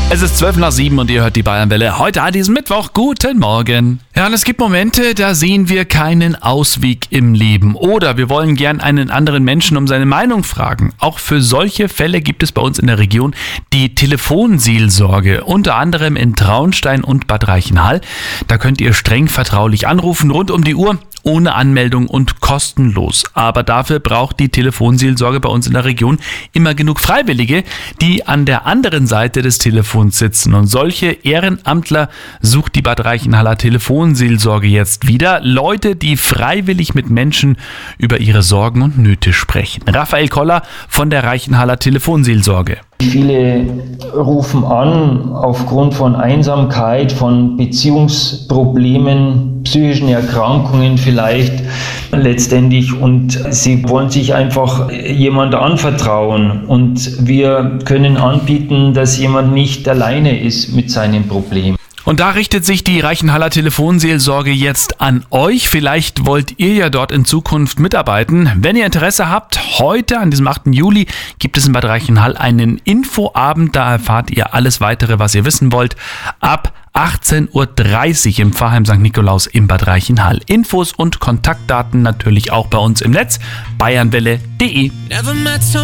Es ist 6:12 und ihr hört die Bayernwelle heute an diesem Mittwoch. Guten Morgen. Ja, und es gibt Momente, da sehen wir keinen Ausweg im Leben. Oder wir wollen gern einen anderen Menschen um seine Meinung fragen. Auch für solche Fälle gibt es bei uns in der Region die Telefonseelsorge. Unter anderem in Traunstein und Bad Reichenhall. Da könnt ihr streng vertraulich anrufen, rund um die Uhr, ohne Anmeldung und kostenlos. Aber dafür braucht die Telefonseelsorge bei uns in der Region immer genug Freiwillige, die an der anderen Seite des Telefons sitzen. Und solche Ehrenamtler sucht die Bad Reichenhaller Telefonseelsorge jetzt wieder. Leute, die freiwillig mit Menschen über ihre Sorgen und Nöte sprechen. Raphael Koller von der Reichenhaller Telefonseelsorge. Viele rufen an aufgrund von Einsamkeit, von Beziehungsproblemen, psychischen Erkrankungen vielleicht letztendlich, und sie wollen sich einfach jemand anvertrauen, und wir können anbieten, dass jemand nicht alleine ist mit seinem Problem. Und da richtet sich die Reichenhaller Telefonseelsorge jetzt an euch. Vielleicht wollt ihr ja dort in Zukunft mitarbeiten. Wenn ihr Interesse habt, heute an diesem 8. Juli gibt es in Bad Reichenhall einen Infoabend. Da erfahrt ihr alles Weitere, was ihr wissen wollt, ab 18:30 Uhr im Pfarrheim St. Nikolaus in Bad Reichenhall. Infos und Kontaktdaten natürlich auch bei uns im Netz, bayernwelle.de.